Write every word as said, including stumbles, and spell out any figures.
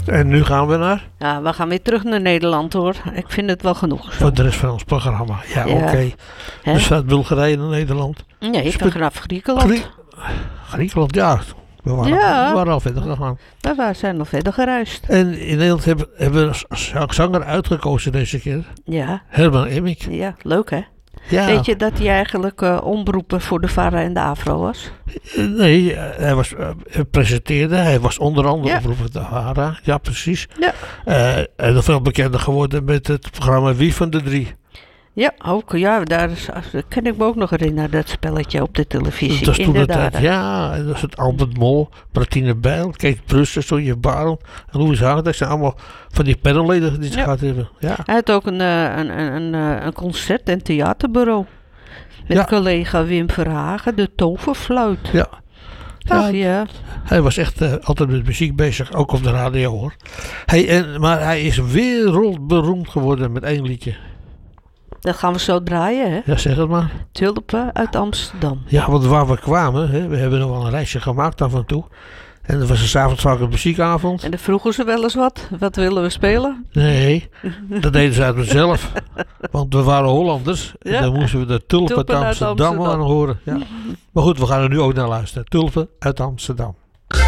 En nu gaan we naar? Ja, we gaan weer terug naar Nederland hoor. Ik vind het wel genoeg zo. Voor de rest van ons programma. Ja, Ja. oké. Okay. Hè? Dus staat Bulgarije in Nederland. Nee, ik Spe- vanaf Griekenland. Grie- Griekenland, ja. We waren, Ja. we waren al verder gegaan. We zijn nog verder gereisd. En in Nederland hebben, hebben we een zanger uitgekozen deze keer. Ja, Herman Emmink. ja, leuk hè? Ja. Weet je dat hij eigenlijk uh, omroepen voor de VARA en de AVRO was? Nee, hij, was, uh, hij presenteerde. Hij was onder andere Ja. op de Vara. Ja, precies. Ja. Uh, en nog veel bekender geworden met het programma Wie van de Drie. Ja, ook. Ja, daar is, kan ik me ook nog herinneren, dat spelletje op de televisie. Dat was toen de Inderdaad. tijd. Ja, en dat is het Albert Mol, Martine Bijl, Kees Brussen, Sonja Barel en Louis Hagen. Dat zijn allemaal van die panelleden die ze Ja. gehad hebben. Ja. Hij had ook een, uh, een, een, een, uh, een concert- en theaterbureau. Met Ja. collega Wim Verhagen, de toverfluit. Ja. Ach ja. Hij was echt uh, altijd met muziek bezig, ook op de radio hoor. Hey, en, maar hij is wereldberoemd geworden met één liedje. Dat gaan we zo draaien, hè? Ja, zeg het maar. Tulpen uit Amsterdam. Ja, want waar we kwamen, hè, we hebben nog wel een reisje gemaakt af en toe. En er was een 's avonds vaak een muziekavond. En dan vroegen ze wel eens wat. Wat willen we spelen? Nee, dat deden ze uit mezelf. Want we waren Hollanders. Ja. En dan moesten we de tulpen, Tulpen uit uit Amsterdam, Amsterdam. aan horen. Ja. Maar goed, we gaan er nu ook naar luisteren. Tulpen uit Amsterdam.